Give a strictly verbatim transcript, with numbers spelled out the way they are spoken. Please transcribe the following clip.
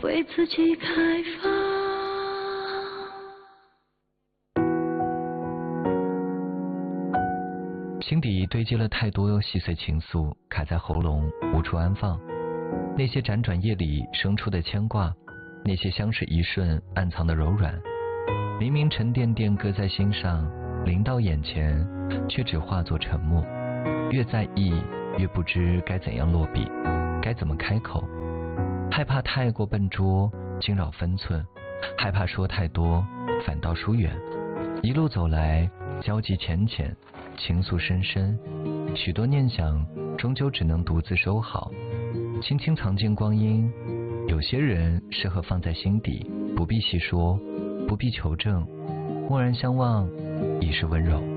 为自己开放。 心底堆积了太多细碎情愫，卡在喉咙无处安放。那些辗转夜里生出的牵挂，那些相识一瞬暗藏的柔软，明明沉甸甸搁在心上，临到眼前却只化作沉默。越在意越不知该怎样落笔，该怎么开口，害怕太过笨拙惊扰分寸，害怕说太多反倒疏远。一路走来，交集浅浅，情愫深深，许多念想终究只能独自收好，轻轻藏进光阴。有些人适合放在心底，不必细说，不必求证，蓦然相望已是温柔。